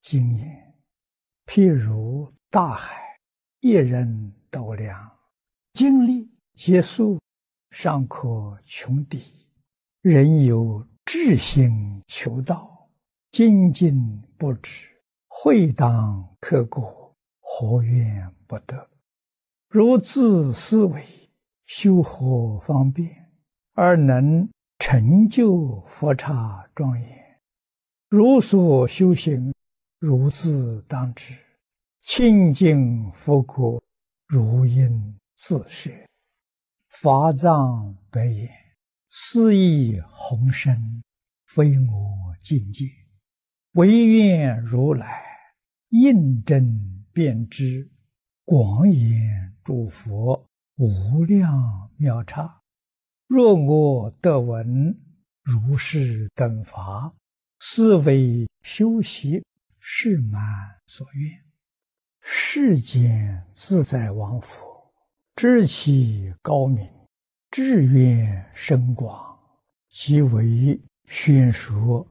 经言：譬如大海，一人斗量，精力皆速，尚可穷底。人有志心求道，精进不止，会当刻骨，何怨不得？如自思维，修何方便，而能成就佛刹庄严？如所修行，如自当知，清净佛国，如应自摄。法藏白言：斯亦宏深，非我境界，唯愿如来印证遍知，广演诸佛无量妙刹。若我得闻如是等法，是为修习是满所愿。世间自在王佛，知其高明，志愿深广，即为宣说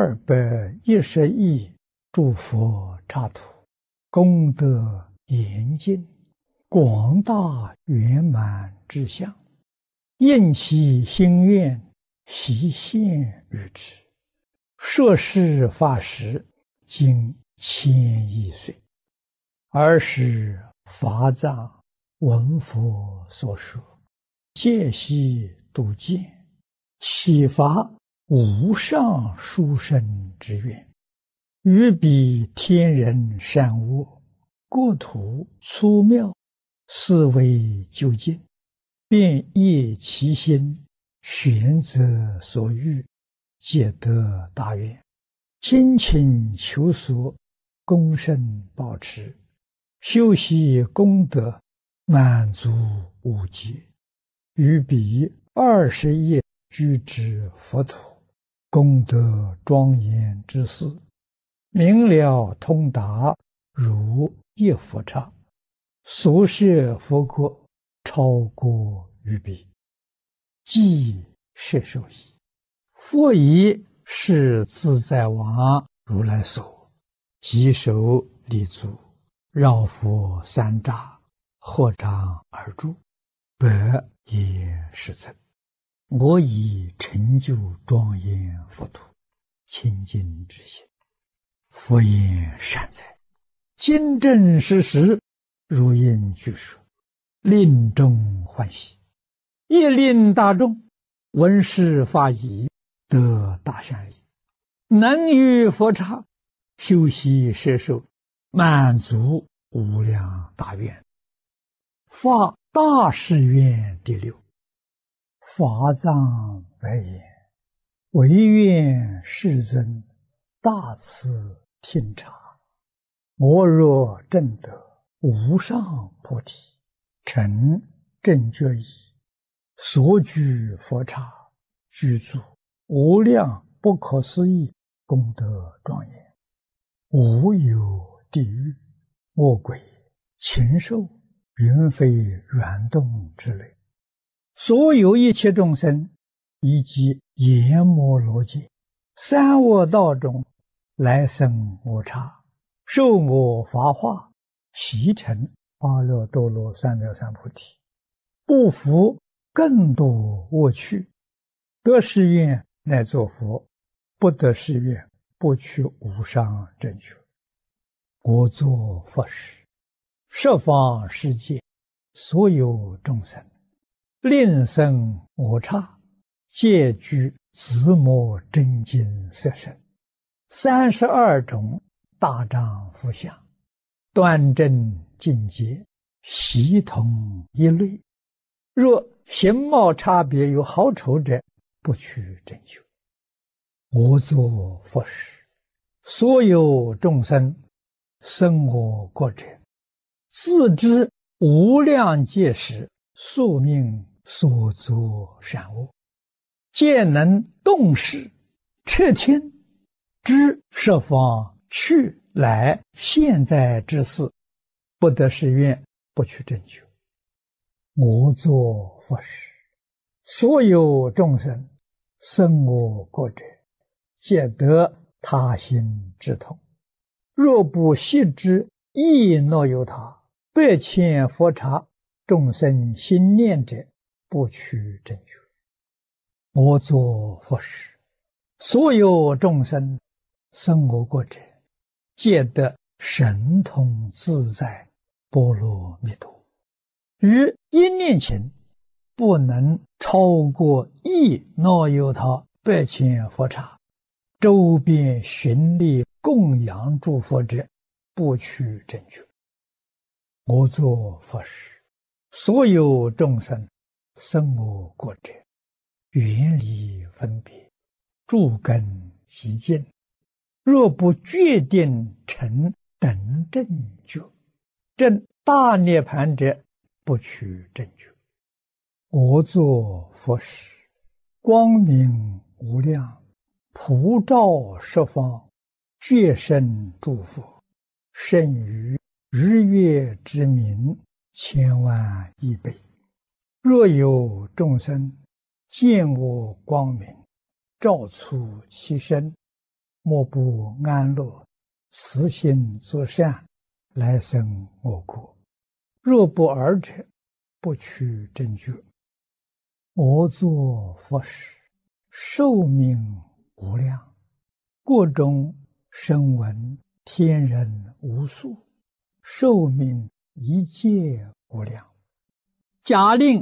210亿诸佛刹土，功德严尽，广大圆满之相，应其心愿，悉现于之。说是法时，经1000亿岁。尔时法藏闻佛所说，戒悉度见，启发无上殊胜之愿，于彼天人善恶，国土粗妙，思维究竟，便业其心，选择所欲，皆得大愿，精勤求索，功胜保持，修习功德，满足无极，于彼20亿居之佛土，功德庄严之事，明了通达，如一佛刹，所摄佛国，超过于彼，即摄受矣。佛以是自在王如来所，即手立足，绕佛3匝，合掌而住，百也世尊，我已成就庄严佛土，清净之心。佛言：善哉，今正实实，如应具说，令众欢喜，亦令大众闻是法已，得大善利，能于佛刹修习摄受，满足无量大愿。发大誓愿第6。法藏白言：唯愿世尊大慈听察，我若证得无上菩提，成正觉已，所居佛刹，具足无量不可思议功德庄严，无有地狱、恶鬼、禽兽、云飞圆动之类，所有一切众生，以及阎摩罗界、三恶道中来生我刹，受我法化，习成阿耨多罗三藐三菩提，不服更多恶趣，得誓愿乃作佛，不得誓愿不取无上正觉。我作佛时，十方世界所有众生，令生我刹，皆具自摩真经色身，32种大丈夫相，端正净洁，悉同一类。若形貌差别有好丑者，不取正觉。我作佛时，所有众生生我国者，自知无量劫时宿命所作善恶，皆能动识彻听，知十方去来现在之事，不得誓愿，不取正觉。我作佛时，所有众生生我国者，皆得他心之通， 若不悉之，亦若有他，百千佛刹，众生心念者，不取正觉。我作佛时，所有众生生我国者，皆得神通自在波罗蜜多。于一念前，不能超过亦若有他百千佛刹，周边寻力供养诸佛者，不取正觉。我作佛时，所有众生生我国者，远离分别，诸根极净，若不决定成等正觉，证大涅盘者，不取正觉。我作佛时，光明无量，普照十方，觉胜诸佛，胜于日月之明千万亿倍。若有众生见我光明，照出其身，莫不安乐，慈心作善，来生我国。若不尔者，不取正觉。我作佛时，寿命无量，国中声闻天人无数，寿命一切无量。假令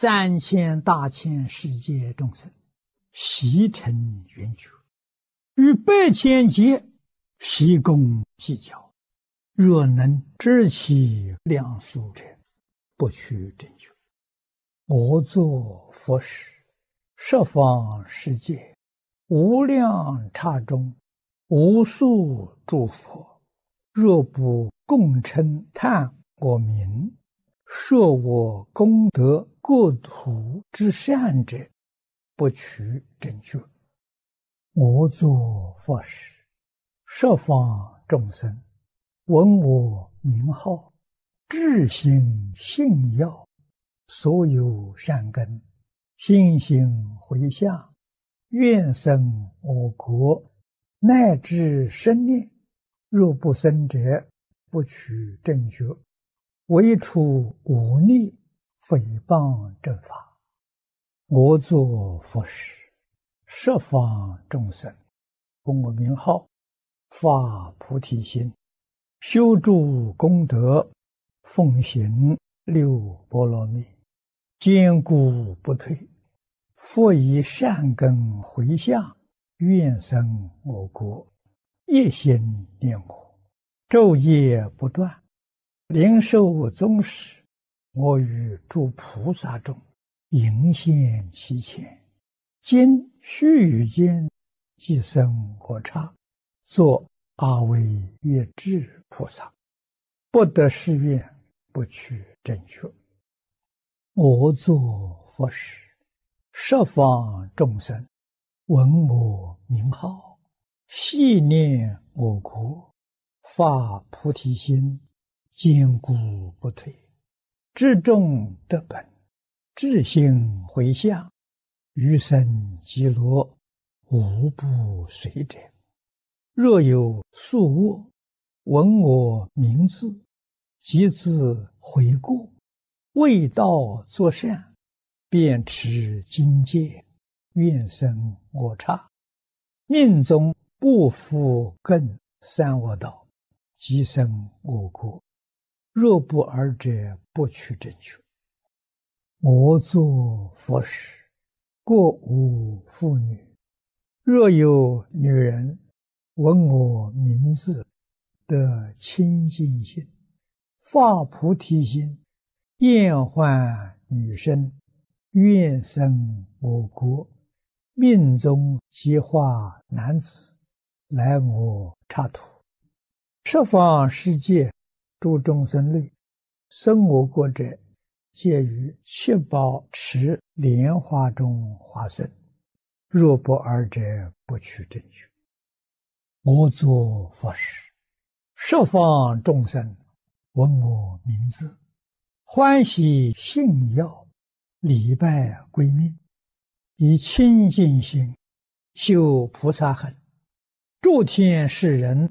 3000大千世界众生悉成圆觉，与百千劫悉共计较，若能知其量数者，不取正觉。我作佛时，十方世界无量刹中，无数诸佛，若不共称叹我名，说我功德国土之善者，不取正觉。我作佛时，十方众生闻我名号，至心信要，所有善根心行回向，愿生我国，乃至生念。若不生者，不取正觉。唯除忤逆诽谤正法。我作佛时，十方众生闻我名号，发菩提心，修诸功德，奉行六波罗蜜，坚固不退，复以善根回向，愿生我国，一心念我，昼夜不断，灵受宗室，我与诸菩萨中迎现其前，今须臾间即生我刹，作阿惟越致菩萨，不得誓愿，不取正觉。我作佛时，十方众生闻我名号，系念我国，发菩提心，坚固不退，至众得本，至心回向，余生极乐，无不随者。若有宿卧，闻我名字，即自悔过，为道作善，便持经戒，愿生我刹，命中不复更三恶道，即生我国。若不尔者，不取正觉。我作佛时，国无妇女，若有女人闻我名字，得清净心，发菩提心，厌患女身，愿生我国，命中即化男子，来我刹土。十方世界诸众生类，生我国者，皆于七宝池莲花中化生。若不尔者，不取正觉。我作佛时，十方众生闻我名字，欢喜信要，礼拜归命，以清净心修菩萨行，诸天世人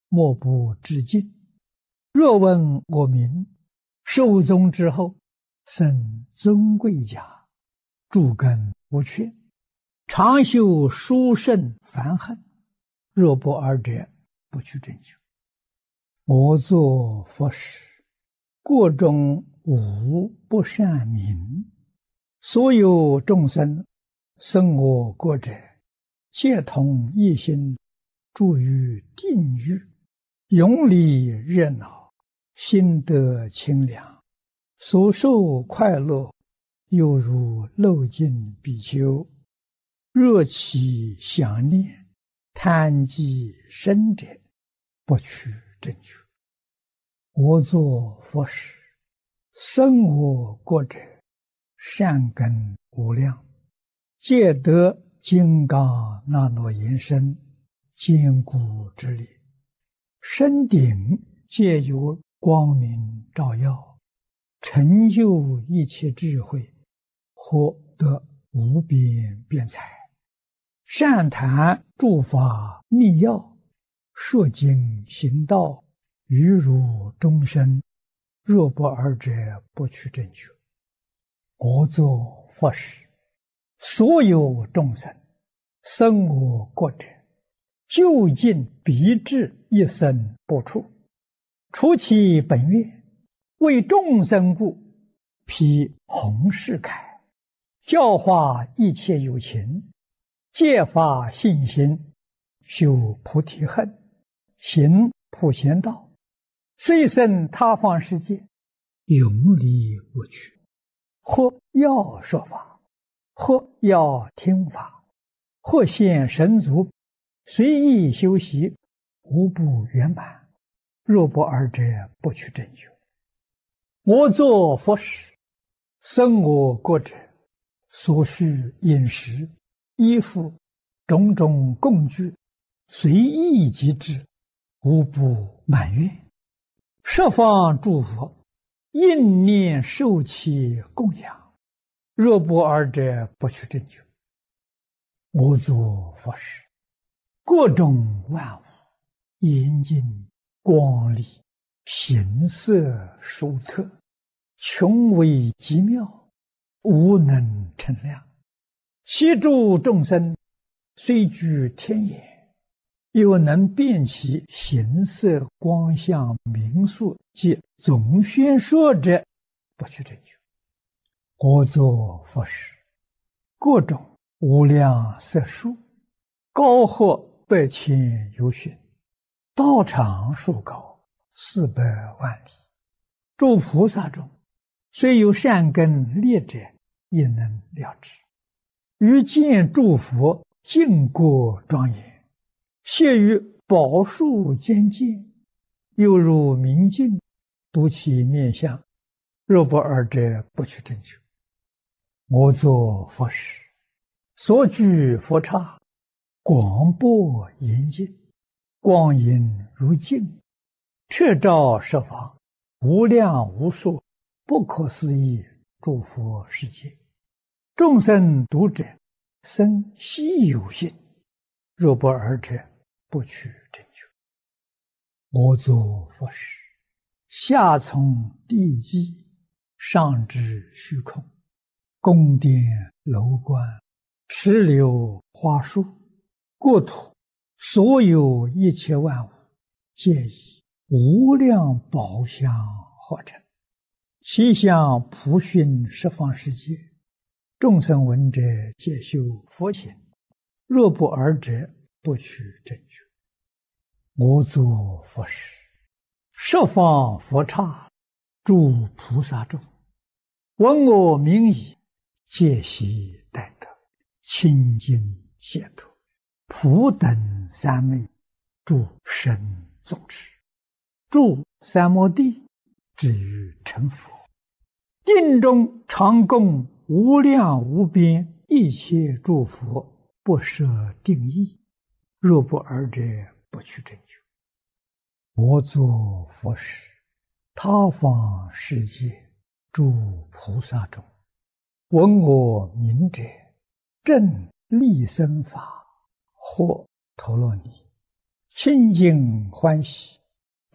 莫不致敬。若问我名，寿终之后，生尊贵家，诸根无缺，常修殊胜梵行。若不尔者，不去正觉。我作佛时，过中无不善名。所有众生生我国者，皆同一心，住于定狱，永离热闹，心得清凉，所受快乐，犹如漏尽比丘。若其想念，贪积深者，不取正觉。我作佛时，生我国者，善根无量，皆得金刚那罗延身，坚固之力。身顶皆有光明照耀，成就一切智慧，获得无边辩才。善谈诸法密要，说经行道，于如众生。若不尔者，不取正觉。我作佛时，所有众生生我国者，究竟必至一生不处，除其本愿，为众生故，披弘誓铠，教化一切有情，戒发信心，修菩提恨，行普贤道，虽生他方世界，永离无趣。或要说法，或要听法，或现神足，随意修习，无不圆满。若不尔者，不取正觉。我作佛时，生我国者，所需饮食、衣服、种种供具，随意即至，无不满愿。十方诸佛应念受其供养。若不尔者，不取正觉。我作佛时，各种万物严净光丽，形色殊特，穷微极妙，无能称量。其诸众生虽居天眼，又能辨其形色光相名数及总宣说者，不取正觉。我作佛时，各种无量色数，高或百千由旬，道场数高400万里。诸菩萨中，虽有善根劣者，也能了知。于见诸佛净国庄严，谢于宝树间见，犹如明镜，睹其面相。若不尔者，不取正觉。我作佛时，所居佛刹，广博严净，光影如镜，彻照十方，无量无数，不可思议诸佛世界。众生读者，生希有信。若不尔者，不取正觉。我作佛时，下从地基，上至虚空，宫殿楼观，池流花树，国土，所有一切万物，皆以无量宝相化成。其相普熏十方世界，众生闻者，皆修佛行。若不尔者，不取正觉。我作佛时，十方佛刹，诸菩萨众，闻我名已，皆悉待得，清净解脱，普等三昧，诸神众持，住三摩地，至于成佛。定中常供无量无边一切诸佛，不设定义。若不尔者，不取正觉。我作佛时，他方世界诸菩萨中，闻我名者，正利生法，或陀罗尼， 清净欢喜，